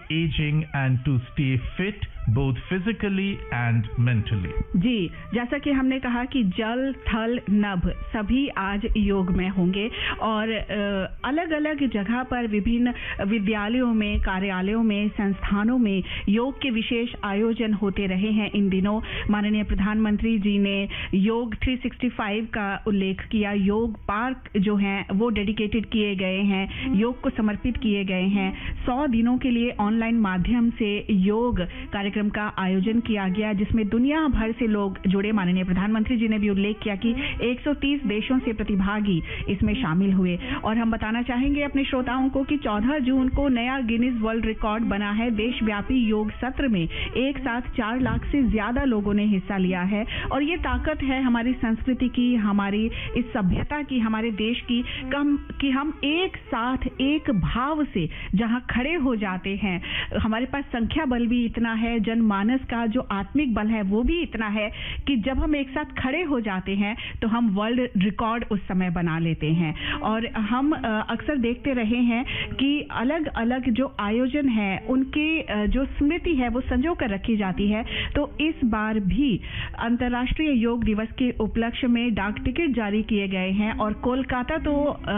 aging and to stay fit both physically and mentally. जी, जैसा कि हमने कहा कि जल, थल, नभ सभी आज योग में होंगे और अलग-अलग जगह पर विभिन्न विद्यालयों में, कार्यालयों में, संस्थानों में योग के विशेष आयोजन होते रहे हैं इन दिनों। माननीय प्रधानमंत्री जी ने योग 365 का उल्लेख किया। योग पार्क जो हैं वो डेडिकेटेड किए गए हैं, योग को समर्पित किए गए हैं। 100 दिनों के लिए ऑनलाइन माध्यम से योग कार्यक्रम का आयोजन किया गया, जिसमें दुनिया भर से लोग जुड़े। माननीय प्रधानमंत्री जी ने भी उल्लेख किया कि 130 देशों से प्रतिभागी इसमें शामिल हुए। और हम बताना चाहेंगे अपने श्रोताओं को कि 14 जून को नया गिनीज वर्ल्ड रिकॉर्ड बना है। देशव्यापी योग सत्र में एक साथ 4 लाख से ज्यादा लोगों ने हिस्सा लिया है और ये ताकत है हमारी संस्कृति की, हमारी इस सभ्यता की, हमारे देश की कि हम एक साथ एक भाव से जहां खड़े हो जाते हैं। हमारे पास संख्या बल भी इतना है, जनमानस का जो आत्मिक बल है वो भी इतना है कि जब हम एक साथ खड़े हो जाते हैं तो हम वर्ल्ड रिकॉर्ड उस समय बना लेते हैं। और हम अक्सर देखते रहे हैं कि अलग अलग जो आयोजन है उनकी जो स्मृति है वो संजो कर रखी जाती है। तो इस बार भी अंतर्राष्ट्रीय योग दिवस के उपलक्ष्य में डाक टिकट जारी किए गए हैं और कोलकाता तो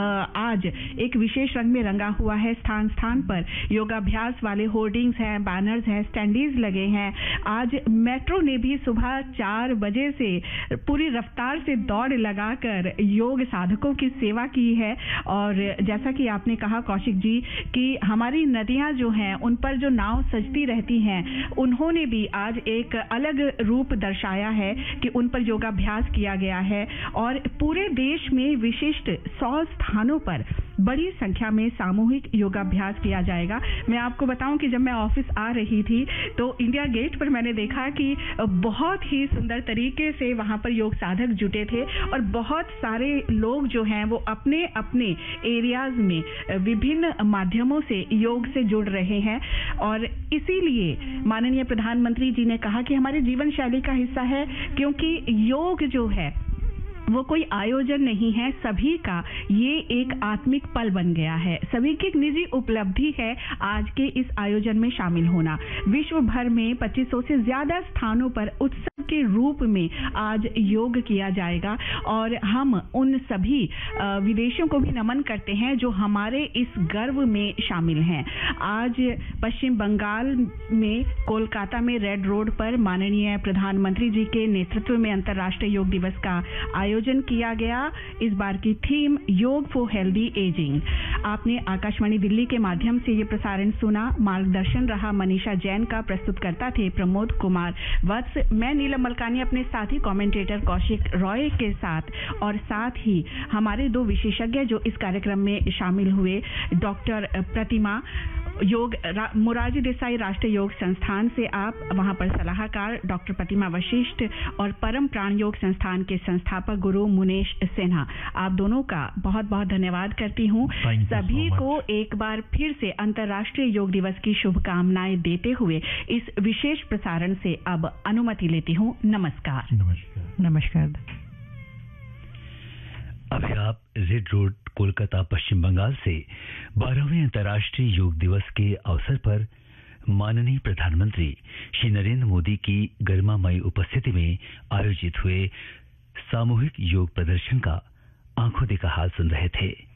आज एक विशेष रंग में रंगा हुआ है। स्थान स्थान पर योगाभ्यास वाले होर्डिंग्स हैं, बैनर्स हैं, स्टैंडीज लगे हैं। आज मेट्रो ने भी सुबह 4 बजे से पूरी रफ्तार से दौड़ लगाकर योग साधकों की सेवा की है। और जैसा कि आपने कहा कौशिक जी कि हमारी नदियां जो हैं उन पर जो नाव सजती रहती हैं, उन्होंने भी आज एक अलग रूप दर्शाया है कि उन पर योगाभ्यास किया गया है। और पूरे देश में विशिष्ट 100 स्थानों पर बड़ी संख्या में सामूहिक योगाभ्यास किया जाएगा। मैं आपको बताऊं कि जब मैं ऑफिस आ रही थी तो इंडिया गेट पर मैंने देखा कि बहुत ही सुंदर तरीके से वहां पर योग साधक जुटे थे और बहुत सारे लोग जो हैं वो अपने अपने एरियाज में विभिन्न माध्यमों से योग से जुड़ रहे हैं। और इसीलिए माननीय प्रधानमंत्री जी ने कहा कि हमारे जीवन शैली का हिस्सा है, क्योंकि योग जो है वो कोई आयोजन नहीं है, सभी का ये एक आत्मिक पल बन गया है। सभी की एक निजी उपलब्धि है आज के इस आयोजन में शामिल होना। विश्व भर में 2500 से ज्यादा स्थानों पर उत्सव के रूप में आज योग किया जाएगा और हम उन सभी विदेशियों को भी नमन करते हैं जो हमारे इस गर्व में शामिल हैं। आज पश्चिम बंगाल में कोलकाता में रेड रोड पर माननीय प्रधानमंत्री जी के नेतृत्व में अंतर्राष्ट्रीय योग दिवस का आयोजन किया गया। इस बार की थीम योग फॉर हेल्दी एजिंग। आपने आकाशवाणी दिल्ली के माध्यम से ये प्रसारण सुना। मार्गदर्शन रहा मनीषा जैन का, प्रस्तुतकर्ता थे प्रमोद कुमार वत्स। मैं नीलम मलकानी अपने साथी कमेंटेटर कौशिक रॉय के साथ, और साथ ही हमारे 2 विशेषज्ञ जो इस कार्यक्रम में शामिल हुए, डॉक्टर प्रतिमा योग मोरारजी देसाई राष्ट्रीय योग संस्थान से आप वहां पर सलाहकार डॉक्टर प्रतिमा वशिष्ठ और परम प्राण योग संस्थान के संस्थापक गुरु मुनेश सिन्हा, आप दोनों का बहुत बहुत धन्यवाद करती हूं। सभी को एक बार फिर से अंतर्राष्ट्रीय योग दिवस की शुभकामनाएं देते हुए इस विशेष प्रसारण से अब अनुमति लेती हूं। नमस्कार। नमस्कार। अभी आप रेड रोड कोलकाता पश्चिम बंगाल से 12वें अंतर्राष्ट्रीय योग दिवस के अवसर पर माननीय प्रधानमंत्री श्री नरेंद्र मोदी की गरिमामयी उपस्थिति में आयोजित हुए सामूहिक योग प्रदर्शन का आंखों देखा हाल सुन रहे थे।